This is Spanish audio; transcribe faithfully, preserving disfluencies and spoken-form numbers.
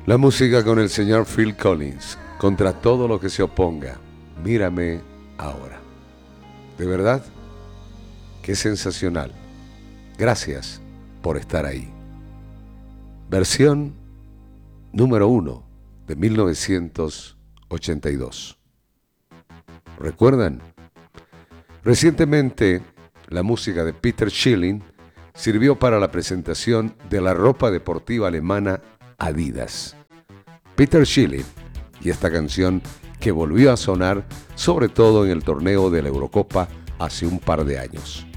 La música con el señor Phil Collins, contra todo lo que se oponga, mírame ahora. De verdad, qué sensacional. Gracias por estar ahí. Versión número uno de mil novecientos ochenta y dos. ¿Recuerdan? Recientemente, la música de Peter Schilling sirvió para la presentación de la ropa deportiva alemana Adidas. Peter Schilling y esta canción que volvió a sonar sobre todo en el torneo de la Eurocopa hace un par de años.